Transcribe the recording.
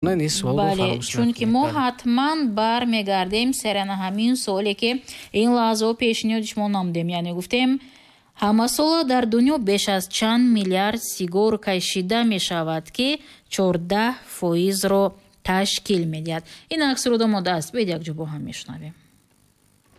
бале, чунки мо ҳатман бармегардем серана ҳамин суоле ки ин лаҳзао пешниҳоди шумо намудем, яъне гуфтем ҳама сола дар дунё беш аз чанд миллиард сигор кашида мешавад ки 14% ташкил медиҳад. Ин аксурудо мо даст бед якҷо бо ҳам мешунавем.